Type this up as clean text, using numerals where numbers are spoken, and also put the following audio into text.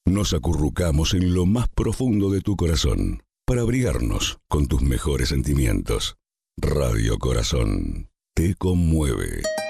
nos acurrucamos en lo más profundo de tu corazón para abrigarnos con tus mejores sentimientos. Radio Corazón te conmueve.